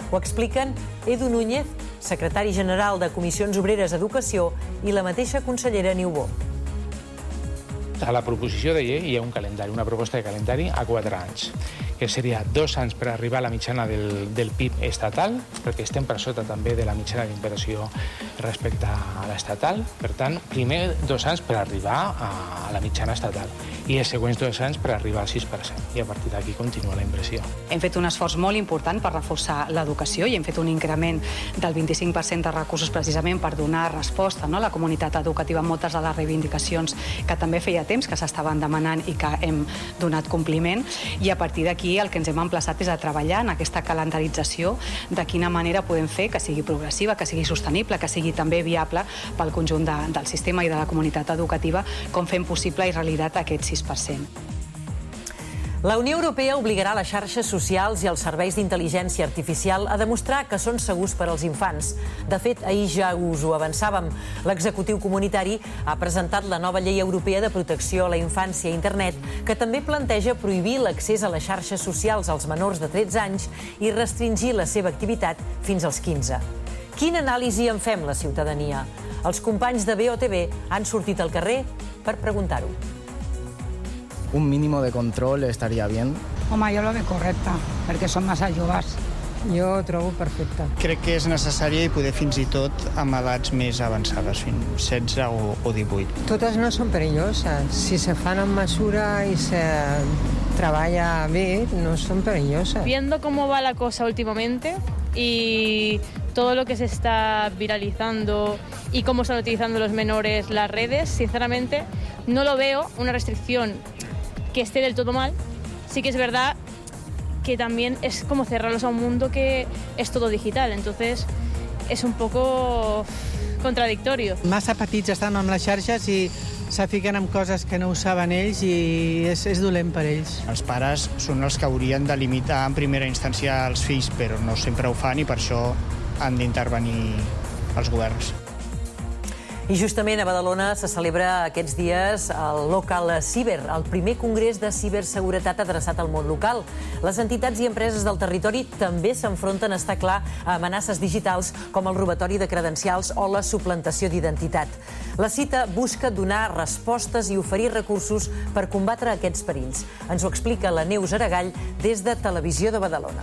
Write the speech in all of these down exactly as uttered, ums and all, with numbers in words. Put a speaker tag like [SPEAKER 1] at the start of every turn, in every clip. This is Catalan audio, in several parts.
[SPEAKER 1] Ho expliquen Edu Núñez, secretari general de Comissions Obreres Educació, i la mateixa consellera Niubó.
[SPEAKER 2] A la proposició de llei hi ha un calendari, una proposta de calendari a quatre anys, que seria dos anys per arribar a la mitjana del, del P I B estatal, perquè estem per sota també de la mitjana d'inversió respecte a l'estatal. Per tant, primer dos anys per arribar a, a la mitjana estatal i els següents dos anys per arribar al sis per cent. I a partir d'aquí continua la inversió.
[SPEAKER 3] Hem fet un esforç molt important per reforçar l'educació i hem fet un increment del vint-i-cinc per cent de recursos precisament per donar resposta, no, a la comunitat educativa amb moltes de les reivindicacions que també feia temps que s'estaven demanant i que hem donat compliment. I a partir d'aquí el que ens hem emplaçat és a treballar en aquesta calendarització de quina manera podem fer que sigui progressiva, que sigui sostenible, que sigui també viable pel conjunt de, del sistema i de la comunitat educativa, com fem possible i realitat aquest sis per cent.
[SPEAKER 1] La Unió Europea obligarà les xarxes socials i els serveis d'intel·ligència artificial a demostrar que són segurs per als infants. De fet, ahir ja us ho avançàvem. L'executiu comunitari ha presentat la nova llei europea de protecció a la infància a internet, que també planteja prohibir l'accés a les xarxes socials als menors de tretze anys i restringir la seva activitat fins als quinze. Quina anàlisi en fem la ciutadania? Els companys de B O T V han sortit al carrer per preguntar-ho.
[SPEAKER 4] Un mínimo de control estaria bé.
[SPEAKER 5] Home, jo lo veig correcte, perquè són massa joves. Jo ho trobo perfecte.
[SPEAKER 6] Crec que és necessària i poder fins i tot amb edats més avançades, fins setze o, o divuit.
[SPEAKER 7] Totes no són perilloses. Si se fan amb mesura i se treballa bé, no són perilloses.
[SPEAKER 8] Viendo cómo va la cosa últimamente y todo lo que se está viralizando y cómo están utilizando los menores las redes, sinceramente no lo veo una restricción que esté del todo mal. Sí que es verdad que también es como cerrarlos a un mundo que es todo digital, entonces es un poco contradictorio.
[SPEAKER 9] Massa petits estan amb les xarxes i se fiquen en coses que no ho saben ells i és, és dolent per ells.
[SPEAKER 6] Els pares són els que haurien de limitar en primera instància els fills, però no sempre ho fan i per això han d'intervenir els governs.
[SPEAKER 1] I justament a Badalona se celebra aquests dies el Local Ciber, el primer congrés de ciberseguretat adreçat al món local. Les entitats i empreses del territori també s'enfronten, està clar, a amenaces digitals com el robatori de credencials o la suplantació d'identitat. La cita busca donar respostes i oferir recursos per combatre aquests perills. Ens ho explica la Neus Aragall des de Televisió de Badalona.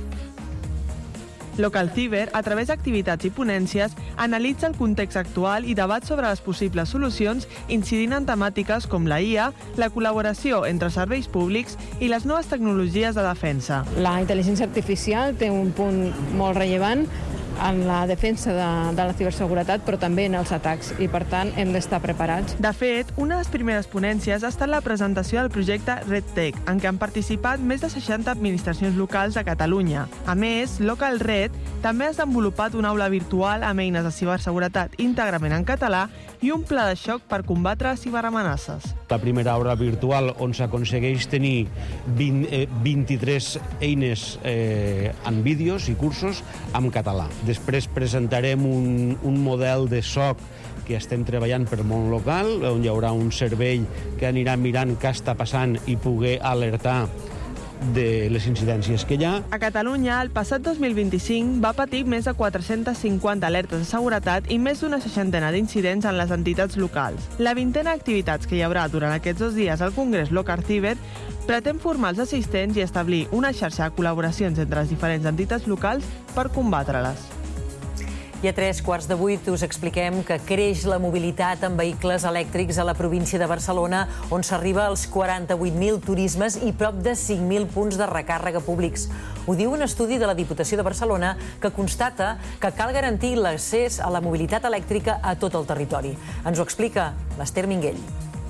[SPEAKER 10] Local Ciber, a través d'activitats i ponències, analitza el context actual i debat sobre les possibles solucions incidint en temàtiques com la I A, la col·laboració entre serveis públics i les noves tecnologies de defensa.
[SPEAKER 11] La intel·ligència artificial té un punt molt rellevant en la defensa de, de la ciberseguretat, però també en els atacs, i per tant hem d'estar preparats.
[SPEAKER 10] De fet, una de les primeres ponències ha estat la presentació del projecte RedTech, en què han participat més de seixanta administracions locals de Catalunya. A més, Local Red també ha desenvolupat una aula virtual amb eines de ciberseguretat íntegrament en català i un pla de xoc per combatre ciberamenaces.
[SPEAKER 12] La primera aula virtual on s'aconsegueix tenir vint, eh, vint-i-tres eines eh, en vídeos i cursos en català. Després presentarem un, un model de S O C que estem treballant per món local, on hi haurà un cervell que anirà mirant què està passant i poder alertar de les incidències que hi ha.
[SPEAKER 10] A Catalunya, el passat dos mil vint-i-cinc va patir més de quatre-centes cinquanta alertes de seguretat i més d'una seixantena d'incidents en les entitats locals. La vintena d'activitats que hi haurà durant aquests dos dies al Congrés Local Ciber pretén formar els assistents i establir una xarxa de col·laboracions entre les diferents entitats locals per combatre-les.
[SPEAKER 1] I a tres quarts de vuit us expliquem que creix la mobilitat en vehicles elèctrics a la província de Barcelona, on s'arriba als quaranta-vuit mil turismes i prop de cinc mil punts de recàrrega públics. Ho diu un estudi de la Diputació de Barcelona que constata que cal garantir l'accés a la mobilitat elèctrica a tot el territori. Ens ho explica l'Ester Minguell.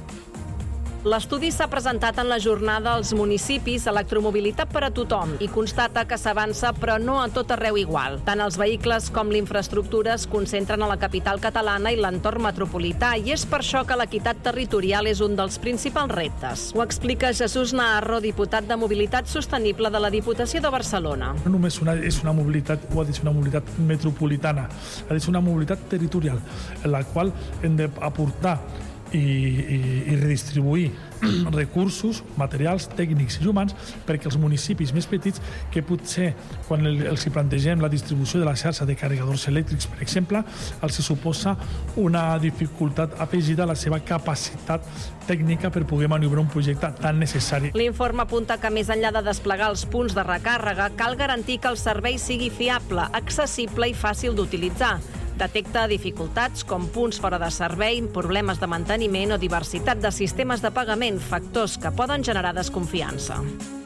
[SPEAKER 13] L'estudi s'ha presentat en la jornada als municipis Electromobilitat per a tothom i constata que s'avança però no a tot arreu igual. Tant els vehicles com l'infraestructura es concentren a la capital catalana i l'entorn metropolità i és per això que l'equitat territorial és un dels principals reptes. Ho explica Jesús Naharro, diputat de Mobilitat Sostenible de la Diputació de Barcelona.
[SPEAKER 14] No només una, és una mobilitat, ho ha dit, una mobilitat metropolitana, ha dit una mobilitat territorial, en la qual hem d'aportar I, i, i redistribuir recursos, materials, tècnics i humans perquè els municipis més petits, que potser quan els hi plantegem la distribució de la xarxa de carregadors elèctrics, per exemple, els hi suposa una dificultat afegida a la seva capacitat tècnica per poder maniobrar un projecte tan necessari.
[SPEAKER 13] L'informe apunta que més enllà de desplegar els punts de recàrrega, cal garantir que el servei sigui fiable, accessible i fàcil d'utilitzar. Detecta dificultats com punts fora de servei, problemes de manteniment o diversitat de sistemes de pagament, factors que poden generar desconfiança.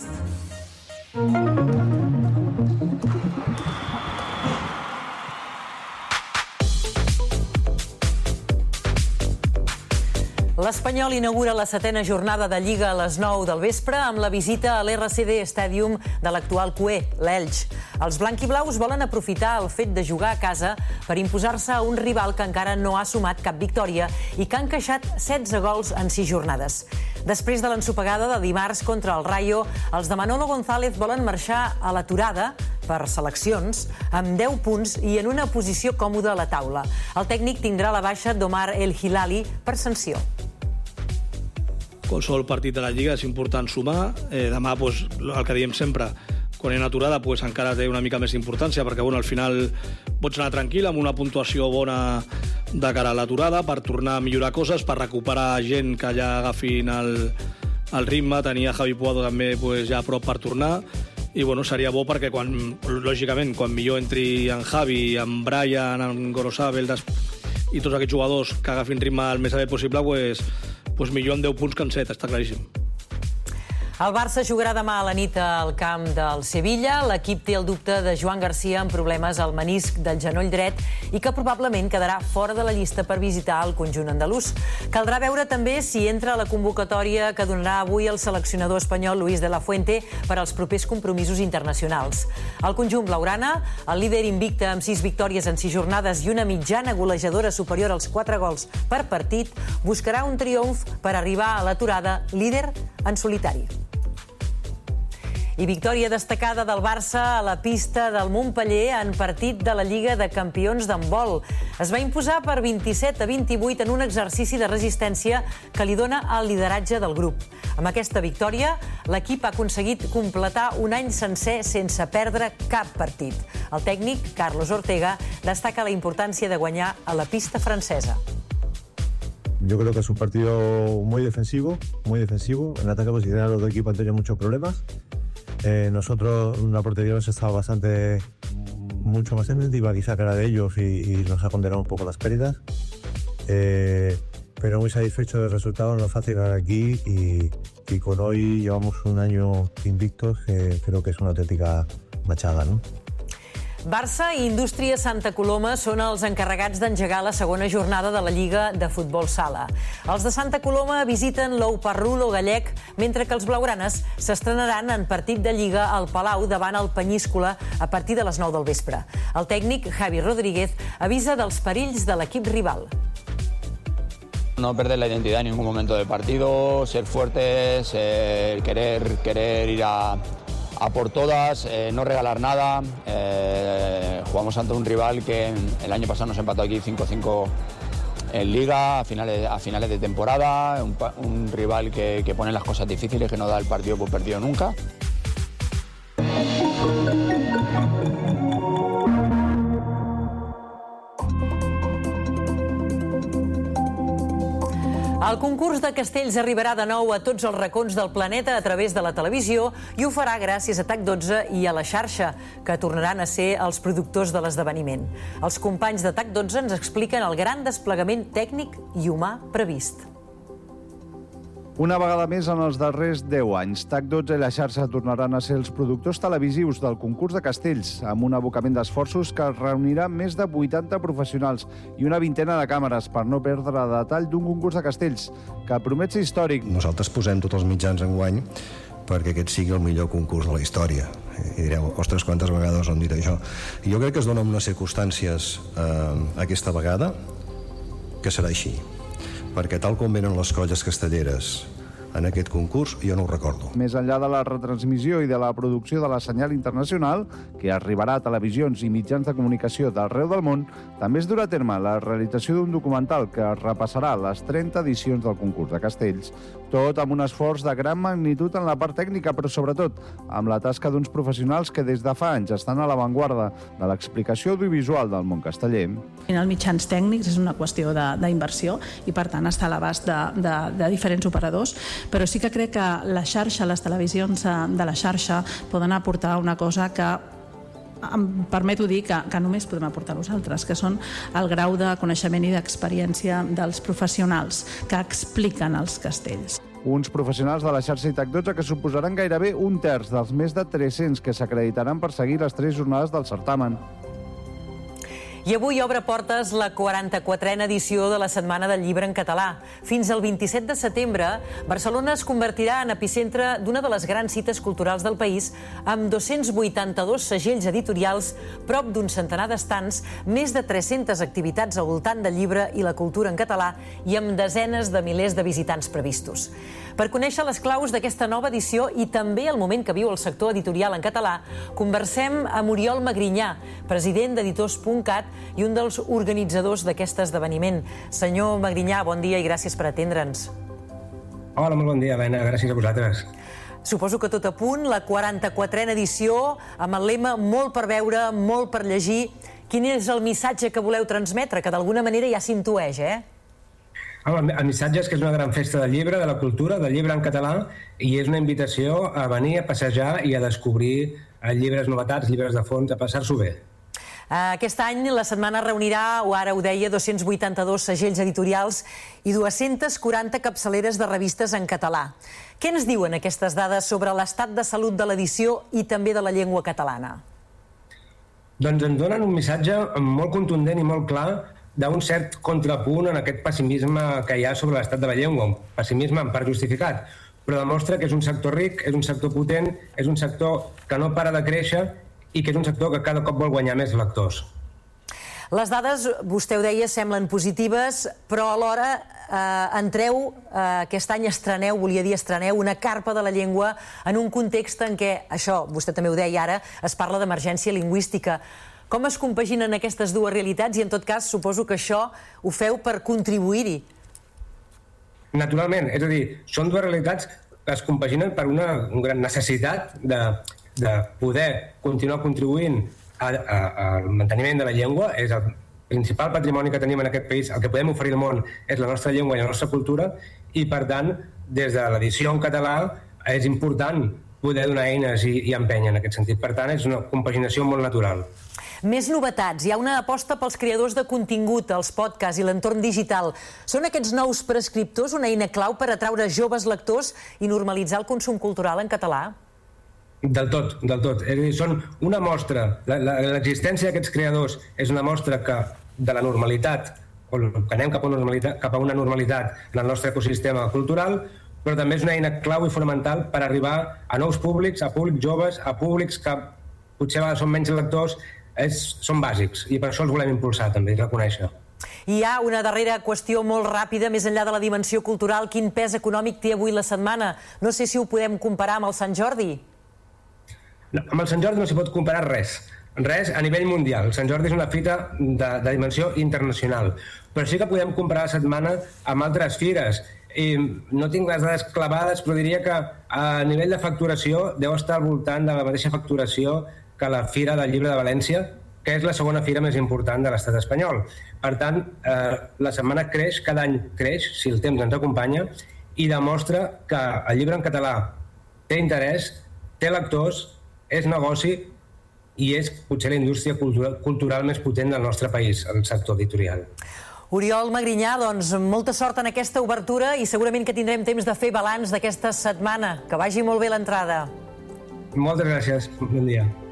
[SPEAKER 1] L'Espanyol inaugura la setena jornada de Lliga a les nou del vespre amb la visita a l'R C D Stadium de l'actual Cué, l'Elx. Els blanquiblaus volen aprofitar el fet de jugar a casa per imposar-se a un rival que encara no ha sumat cap victòria i que ha encaixat setze gols en sis jornades. Després de l'ensopegada de dimarts contra el Rayo, els de Manolo González volen marxar a l'aturada per seleccions amb deu punts i en una posició còmoda a la taula. El tècnic tindrà la baixa d'Omar El Hilali per sanció.
[SPEAKER 15] Qualsevol partit de la Lliga és important sumar. Eh, demà, pues, el que diem sempre, quan hi ha aturada, pues, encara té una mica més importància, perquè bueno, al final pots anar tranquil amb una puntuació bona de cara a l'aturada per tornar a millorar coses, per recuperar gent que ja agafin el, el ritme. Tenia Javi Puado també pues, ja a prop per tornar. I bueno, seria bo perquè, quan, lògicament, quan millor entri en Javi, en Brian, en Gorosabel i tots aquests jugadors que agafin ritme el més aviat possible, pues, pues millor en deu punts que en set, està claríssim.
[SPEAKER 1] El Barça jugarà demà a la nit al camp del Sevilla. L'equip té el dubte de Joan Garcia amb problemes al menisc del genoll dret i que probablement quedarà fora de la llista per visitar el conjunt andalús. Caldrà veure també si entra a la convocatòria que donarà avui el seleccionador espanyol Luis de la Fuente per als propers compromisos internacionals. El conjunt blaugrana, el líder invicte amb sis victòries en sis jornades i una mitjana golejadora superior als quatre gols per partit, buscarà un triomf per arribar a l'aturada líder en solitari. I victòria destacada del Barça a la pista del Montpeller en partit de la Lliga de Campions d'handbol. Es va imposar per vint-i-set a vint-i-vuit en un exercici de resistència que li dona el lideratge del grup. Amb aquesta victòria, l'equip ha aconseguit completar un any sencer sense perdre cap partit. El tècnic, Carlos Ortega, destaca la importància de guanyar a la pista francesa.
[SPEAKER 16] Yo creo que es un partido muy defensivo, muy defensivo. En ataque posicional los dos equipos han tenido muchos problemas. Eh, nosotros, la portería nos estaba bastante, mucho más sensitiva quizá que la de ellos y, y nos ha condenado un poco las pérdidas. Eh, pero muy satisfecho del resultado, no es fácil ganar aquí y, y con hoy llevamos un año invictos, que creo que es una auténtica machada, ¿no?
[SPEAKER 1] Barça i Indústria Santa Coloma són els encarregats d'engegar la segona jornada de la Lliga de Futbol Sala. Els de Santa Coloma visiten l'Ou Parrulo gallec, mentre que els blaugranes s'estrenaran en partit de Lliga al Palau davant el Penyíscola a partir de les nou del vespre. El tècnic, Javi Rodríguez, avisa dels perills de l'equip rival.
[SPEAKER 17] No perder la identidad en ningún momento del partido, ser fuertes, eh, querer, querer ir a... a por todas, eh, no regalar nada. Eh, jugamos ante un rival que el año pasado nos empató aquí cinco cinco en Liga, a finales, a finales de temporada, un, un rival que, que pone las cosas difíciles, que no da el partido por perdido nunca.
[SPEAKER 1] El concurs de castells arribarà de nou a tots els racons del planeta a través de la televisió i ho farà gràcies a TAC dotze i a la xarxa, que tornaran a ser els productors de l'esdeveniment. Els companys de TAC dotze ens expliquen el gran desplegament tècnic i humà previst.
[SPEAKER 18] Una vegada més, en els darrers deu anys, TAC dotze i la xarxa tornaran a ser els productors televisius del concurs de castells, amb un abocament d'esforços que reunirà més de vuitanta professionals i una vintena de càmeres per no perdre detall d'un concurs de castells, que promet ser històric.
[SPEAKER 19] Nosaltres posem tots els mitjans en guany perquè aquest sigui el millor concurs de la història. I direu, ostres, quantes vegades han dit això? I jo crec que es dona unes circumstàncies eh, aquesta vegada que serà així. Perquè tal com venen les colles castelleres en aquest concurs, jo no ho recordo.
[SPEAKER 18] Més enllà de la retransmissió i de la producció de la senyal internacional, que arribarà a televisions i mitjans de comunicació d'arreu del món, també es durà a terme la realització d'un documental que repassarà les trenta edicions del concurs de castells, Tot amb un esforç de gran magnitud en la part tècnica, però sobretot amb la tasca d'uns professionals que des de fa anys estan a l'avantguarda de l'explicació audiovisual del món casteller.
[SPEAKER 20] Els mitjans tècnics és una qüestió d'inversió i, per tant, està a l'abast de, de, de diferents operadors, però sí que crec que la xarxa, les televisions de la xarxa poden aportar una cosa que em permeto dir que, que només podem aportar nosaltres, que són el grau de coneixement i d'experiència dels professionals que expliquen els castells.
[SPEAKER 18] Uns professionals de la xarxa I T A C dotze que suposaran gairebé un terç dels més de tres-cents que s'acreditaran per seguir les tres jornades del certamen.
[SPEAKER 1] I avui obre portes la quaranta-quatrena edició de la Setmana del Llibre en Català. Fins al vint-i-set de setembre, Barcelona es convertirà en epicentre d'una de les grans cites culturals del país, amb dos-cents vuitanta-dos segells editorials, prop d'un centenar d'estants, més de tres-centes activitats al voltant del llibre i la cultura en català i amb desenes de milers de visitants previstos. Per conèixer les claus d'aquesta nova edició i també el moment que viu el sector editorial en català, conversem amb Oriol Magrinyà, president d'Editors punt cat i un dels organitzadors d'aquest esdeveniment. Senyor Magrinyà, bon dia i gràcies per atendre'ns.
[SPEAKER 21] Hola, molt bon dia, Helena. Gràcies a vosaltres.
[SPEAKER 1] Suposo que tot a punt, la quaranta-quatrena edició, amb el lema molt per veure, molt per llegir. Quin és el missatge que voleu transmetre? Que d'alguna manera ja s'intueix, eh?
[SPEAKER 21] El missatge és que és una gran festa del llibre, de la cultura, del llibre en català, i és una invitació a venir a passejar i a descobrir llibres novetats, llibres de fons, a passar-s'ho bé.
[SPEAKER 1] Aquest any la setmana reunirà, o ara ho deia, dos-cents vuitanta-dos segells editorials i dues-centes quaranta capçaleres de revistes en català. Què ens diuen aquestes dades sobre l'estat de salut de l'edició i també de la llengua catalana?
[SPEAKER 21] Doncs ens donen un missatge molt contundent i molt clar d'un cert contrapunt en aquest pessimisme que hi ha sobre l'estat de la llengua, un pessimisme en part justificat, però demostra que és un sector ric, és un sector potent, és un sector que no para de créixer i que és un sector que cada cop vol guanyar més lectors.
[SPEAKER 1] Les dades, vostè ho deia, semblen positives, però alhora eh, entreu, eh, aquest any estreneu, volia dir estreneu, una carpa de la llengua en un context en què, això, vostè també ho deia ara, es parla d'emergència lingüística. Com es compaginen aquestes dues realitats i, en tot cas, suposo que això ho feu per contribuir-hi?
[SPEAKER 21] Naturalment, és a dir, són dues realitats que es compaginen per una, una gran necessitat de, de poder continuar contribuint a, a, al manteniment de la llengua. És el principal patrimoni que tenim en aquest país, el que podem oferir al món és la nostra llengua i la nostra cultura, i, per tant, des de l'edició en català és important poder donar eines i, i empènyer en aquest sentit. Per tant, és una compaginació molt natural.
[SPEAKER 1] Més novetats. Hi ha una aposta pels creadors de contingut, els podcasts i l'entorn digital. Són aquests nous prescriptors una eina clau per atraure joves lectors i normalitzar el consum cultural en català?
[SPEAKER 21] Del tot, del tot. És a dir, són una mostra, l'existència d'aquests creadors és una mostra que de la normalitat, o que anem cap a una normalitat, cap a una normalitat en el nostre ecosistema cultural, però també és una eina clau i fonamental per arribar a nous públics, a públics joves, a públics que potser a vegades són menys lectors, és, són bàsics, i per això els volem impulsar també i reconèixer.
[SPEAKER 1] Hi ha una darrera qüestió molt ràpida, més enllà de la dimensió cultural. Quin pes econòmic té avui la setmana? No sé si ho podem comparar amb el Sant Jordi.
[SPEAKER 21] No, amb el Sant Jordi no s'hi pot comparar res. Res a nivell mundial. El Sant Jordi és una fita de, de dimensió internacional. Però sí que podem comparar la setmana amb altres fires. I no tinc les dades clavades, però diria que a nivell de facturació deu estar al voltant de la mateixa facturació que la Fira del Llibre de València, que és la segona fira més important de l'estat espanyol. Per tant, eh, la setmana creix, cada any creix, si el temps ens acompanya, i demostra que el llibre en català té interès, té lectors, és negoci i és potser la indústria cultural, cultural més potent del nostre país, el sector editorial.
[SPEAKER 1] Oriol Magrinyà, doncs molta sort en aquesta obertura i segurament que tindrem temps de fer balanç d'aquesta setmana. Que vagi molt bé l'entrada.
[SPEAKER 21] Moltes gràcies. Bon dia.